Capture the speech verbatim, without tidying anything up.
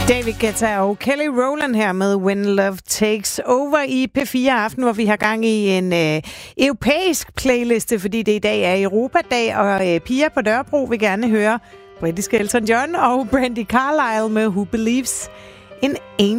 David Guetta og Kelly Rowland her med When Love Takes Over i P fire Aften, hvor vi har gang i en øh, europæisk playliste, fordi det i dag er Europadag, og øh, Pia på Dørbro vil gerne høre britiske Elton John og Brandy Carlile med Who Believes in Angels.